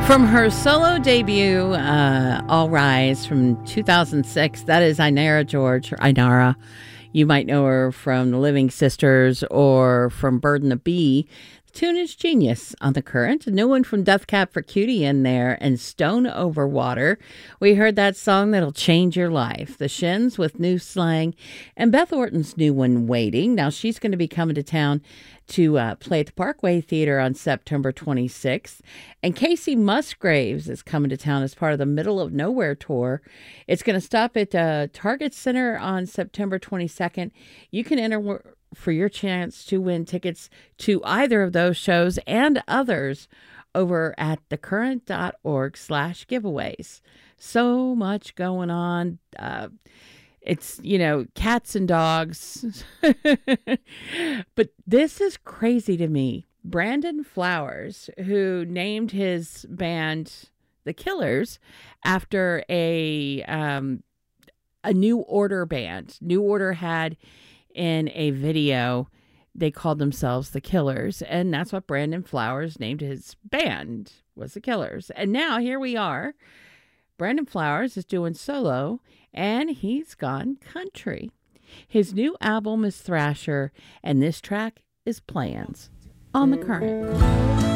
From her solo debut, All Rise from 2006, that is Inara George, or Inara. You might know her from The Living Sisters or from Bird and the Bee. The tune is Genius on The Current. A new one from Death Cab for Cutie in there, and Stone Over Water. We heard that song that'll change your life. The Shins with New Slang, and Beth Orton's new one, Waiting. Now, she's going to be coming to town to play at the Parkway Theater on September 26th. And Casey Musgraves is coming to town as part of the Middle of Nowhere tour. It's going to stop at Target Center on September 22nd. You can enter for your chance to win tickets to either of those shows and others over at thecurrent.org/giveaways. So much going on. It's, cats and dogs. But this is crazy to me. Brandon Flowers, who named his band The Killers after a New Order band. New Order had in a video, they called themselves The Killers. And that's what Brandon Flowers named his band, was The Killers. And now here we are. Brandon Flowers is doing solo, and he's gone country. His new album is Thrasher, and this track is Plans on The Current.